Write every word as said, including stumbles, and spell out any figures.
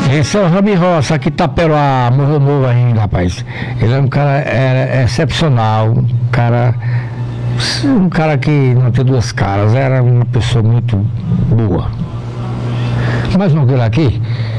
Esse é o Rami Roça, aqui Taperoá, Morro Novo ainda, rapaz. Ele é um cara é, é excepcional, um cara, um cara que não tem duas caras, era uma pessoa muito boa. Mais um aqui.